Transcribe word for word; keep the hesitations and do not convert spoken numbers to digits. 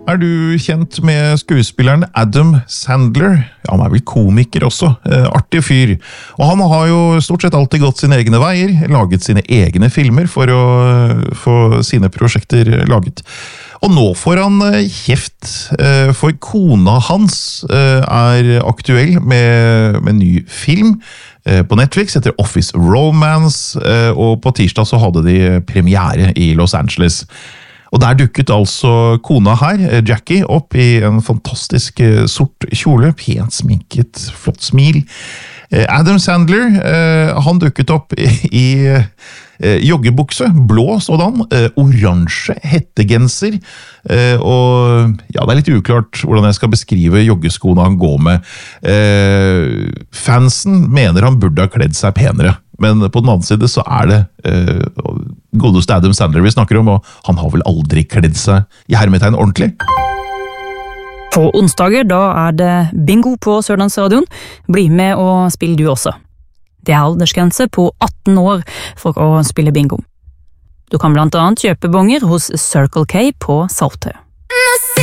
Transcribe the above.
er du kjent med skuespilleren Adam Sandler. Ja, han er vel komiker også. Eh, artig fyr. Og han har jo stort sett alltid gått sine egne veier, laget sine egne filmer for å få sine prosjekter laget. Og nå får han kjeft, eh, for kona hans eh, er aktuell med, med ny film eh, på Netflix etter Office Romance, eh, og på tirsdag så hadde de premiere i Los Angeles. Og der dukket altså kona her, Jackie, opp i en fantastisk sort kjole, pent sminket, flott smil. Adam Sandler, han dukket opp i joggebukse, blå sådan, oransje hettegenser, og ja, det er litt uklart hvordan jeg skal beskrive joggeskoene han går med. Fansen mener han burde ha kledd seg penere, men på den andre side så er det eh, godeste Adam Sandler vi snakker om, og han har vel aldri kledd seg i hermetegn ordentlig. På onsdager da er det bingo på Sørlandsradion. Bli med og spill du også. Det er aldersgrense på atten år for å spille bingo. Du kan blant annet kjøpe bonger hos Circle K på Saltøy.